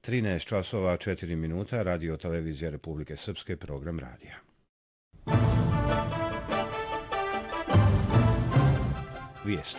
13 časova 4 minuta, Radio Televizija Republike Srpske, program radija. Vijesti.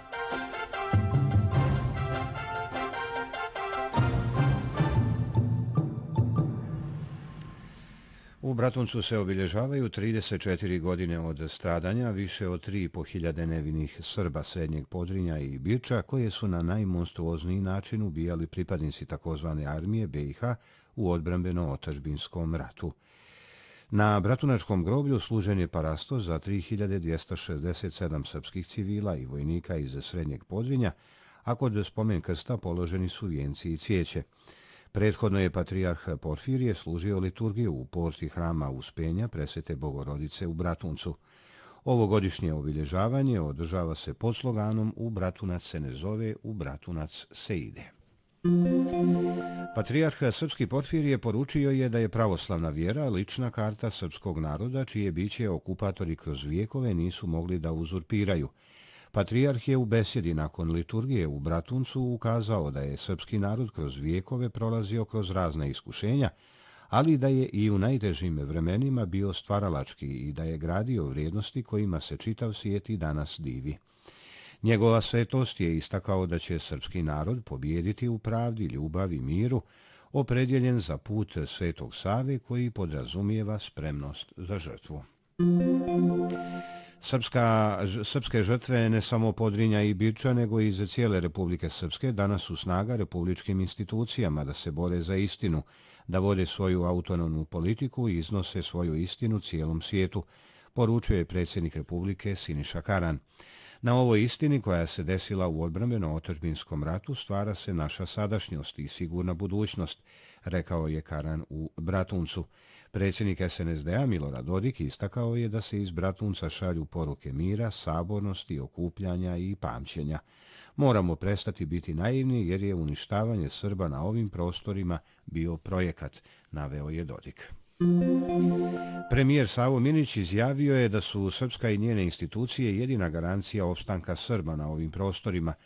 U Bratuncu se obilježavaju 34 godine od stradanja više od 3.500 nevinih Srba Srednjeg Podrinja i Birča, koje su na najmonstruozniji način ubijali pripadnici takozvane armije BiH u odbrambeno-otadžbinskom ratu. Na Bratunačkom groblju služen je parastos za 3267 srpskih civila i vojnika iz Srednjeg Podrinja, a kod spomen krsta položeni su vijenci i cvijeće. Prethodno je patrijarh Porfirije služio liturgiju u porti hrama Uspenja Presvete Bogorodice u Bratuncu. Ovogodišnje obilježavanje održava se pod sloganom "U Bratunac se ne zove, u Bratunac se ide". Patrijarh Srpski Porfirije poručio je da je pravoslavna vjera lična karta srpskog naroda, čije biće okupatori kroz vijekove nisu mogli da uzurpiraju. Patrijarh je u besjedi nakon liturgije u Bratuncu ukazao da je srpski narod kroz vijekove prolazio kroz razne iskušenja, ali da je i u najtežim vremenima bio stvaralački i da je gradio vrijednosti kojima se čitav svijet i danas divi. Njegova svetost je istakao da će srpski narod pobijediti u pravdi, ljubavi i miru, opredjeljen za put Svetog Save koji podrazumijeva spremnost za žrtvu. Srpske žrtve ne samo Podrinja i Birča, nego i za cijele Republike Srpske danas su snaga republičkim institucijama da se bore za istinu, da vode svoju autonomnu politiku i iznose svoju istinu cijelom svijetu, poručuje predsjednik Republike Siniša Karan. Na ovoj istini koja se desila u odbrambeno-otadžbinskom ratu stvara se naša sadašnjost i sigurna budućnost, rekao je Karan u Bratuncu. Predsjednik SNSD-a Milorad Dodik istakao je da se iz Bratunca šalju poruke mira, sabornosti, okupljanja i pamćenja. Moramo prestati biti naivni jer je uništavanje Srba na ovim prostorima bio projekat, naveo je Dodik. Premijer Savo Minić izjavio je da su Srpska i njene institucije jedina garancija opstanka Srba na ovim prostorima,